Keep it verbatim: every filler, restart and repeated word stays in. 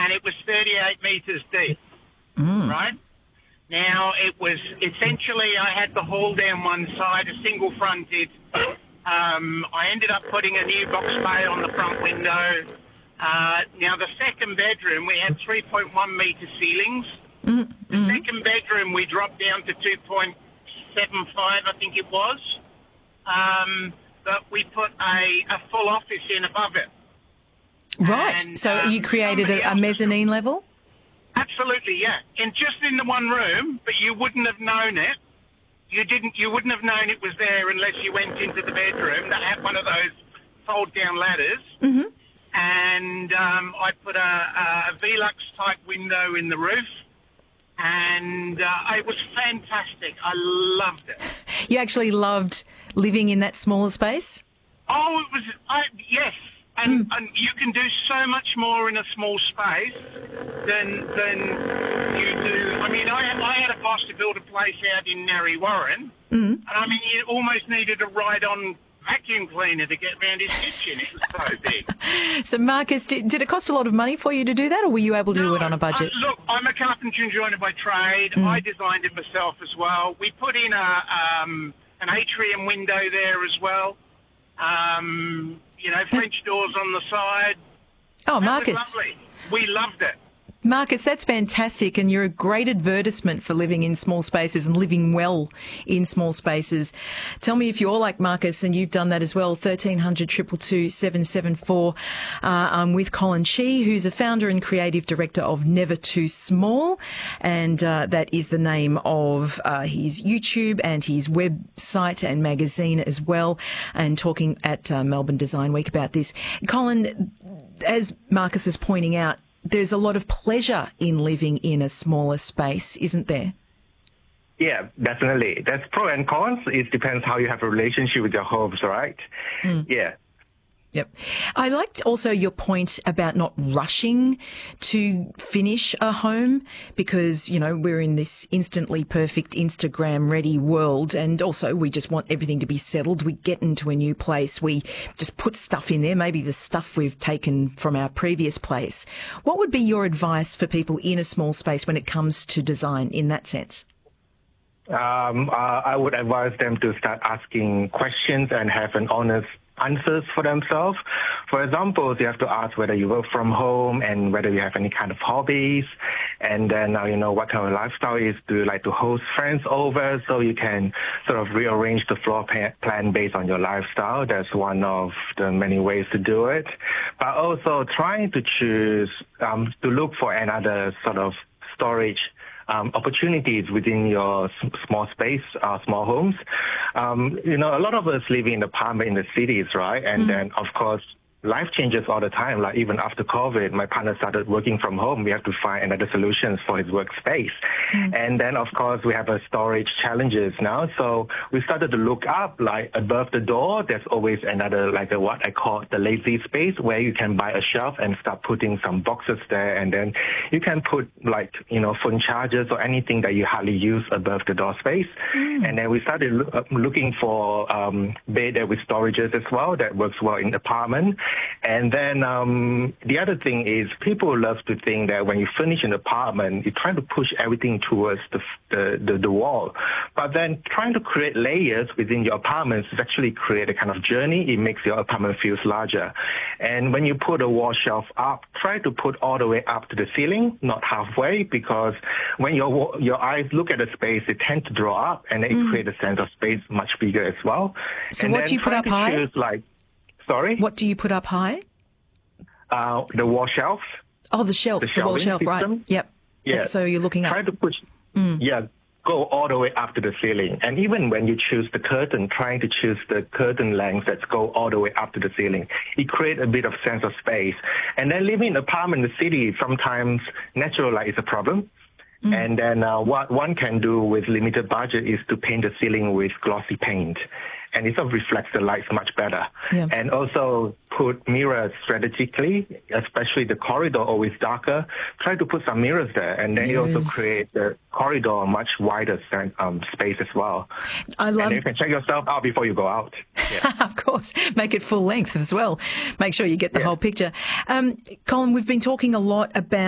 and it was thirty-eight metres deep, Mm. right? Now, it was essentially I had the hall down one side, a single fronted. Um, I ended up putting a new box bay on the front window. Uh, now, the second bedroom, we had three point one metre ceilings. Mm. The Mm. second bedroom, we dropped down to two point seven five, I think it was. Um, but we put a, a full office in above it. Right. And, so um, you created somebody a, a else- mezzanine level? Absolutely, yeah. And just in the one room, but you wouldn't have known it. You didn't. You wouldn't have known it was there unless you went into the bedroom that had one of those fold-down ladders. Mm-hmm. And um, I put a, a Velux type window in the roof, and uh, it was fantastic. I loved it. You actually loved living in that smaller space? Oh, it was. I, yes. And, and you can do so much more in a small space than than you do. I mean, I, I had a boss to build a place out in Narre Warren, Mm. and I mean, you almost needed a ride-on vacuum cleaner to get round his kitchen. It was so big. So, Marcus, did, did it cost a lot of money for you to do that, or were you able to do it on a budget? Uh, look, I'm a carpenter and joiner by trade. Mm. I designed it myself as well. We put in a um, an atrium window there as well. Um, you know, French doors on the side. Oh, That Marcus. was lovely. We loved it. Marcus, that's fantastic, and you're a great advertisement for living in small spaces and living well in small spaces. Tell me if you're like Marcus and you've done that as well. thirteen hundred, two two two, seven seven four. Uh, I'm with Colin Chee, who's a founder and creative director of Never Too Small, and uh, that is the name of uh, his YouTube and his website and magazine as well, and talking at uh, Melbourne Design Week about this. Colin, as Marcus was pointing out, there's a lot of pleasure in living in a smaller space, isn't there? Yeah, definitely. There's pros and cons. It depends how you have a relationship with your homes, right? Mm. Yeah. Yep. I liked also your point about not rushing to finish a home because, you know, we're in this instantly perfect Instagram ready world, and also we just want everything to be settled. We get into a new place. We just put stuff in there, maybe the stuff we've taken from our previous place. What would be your advice for people in a small space when it comes to design in that sense? Um, uh, I would advise them to start asking questions and have an honest answers for themselves. For example, you have to ask whether you work from home and whether you have any kind of hobbies, and then uh, you know what kind of lifestyle is. Do you like to host friends over? So you can sort of rearrange the floor plan based on your lifestyle. That's one of the many ways to do it. But also trying to choose um, to look for another sort of storage Um, opportunities within your s- small space, uh, small homes. Um, you know, a lot of us live in apartment in the cities, right? And Mm. then, of course, life changes all the time. Like even after COVID, my partner started working from home. We have to find another solutions for his workspace. Mm. And then, of course, we have a storage challenges now. So we started to look up, like above the door, there's always another, like a, what I call the lazy space, where you can buy a shelf and start putting some boxes there. And then you can put like, you know, phone chargers or anything that you hardly use above the door space. Mm. And then we started lo- uh, looking for um, bed with storages as well that works well in apartment. And then um, the other thing is people love to think that when you furnish an apartment, you're trying to push everything towards the, the, the, the wall. But then trying to create layers within your apartments is actually create a kind of journey. It makes your apartment feels larger. And when you put a wall shelf up, try to put all the way up to the ceiling, not halfway, because when your your eyes look at the space, it tends to draw up, and it Mm. creates a sense of space much bigger as well. So and what then do you put try up to high? choose, like, sorry? What do you put up high? Uh, the wall shelves. Oh, the shelf, The the, wall shelving shelf, right? system? Yep. Yeah. So you're looking up. Try to push, Mm. yeah, go all the way up to the ceiling. And even when you choose the curtain, trying to choose the curtain length that go all the way up to the ceiling, it creates a bit of sense of space. And then living in an apartment in the city, sometimes natural light is a problem. Mm. And then uh, what one can do with limited budget is to paint the ceiling with glossy paint. And it sort of reflects the lights much better. Yeah. And also put mirrors strategically, especially the corridor always darker. Try to put some mirrors there, and then you also Mirrors. create the corridor much wider um, space as well. I love And you can check yourself out before you go out. Yeah. Of course, make it full length as well. Make sure you get the Yeah. whole picture. Um, Colin, we've been talking a lot about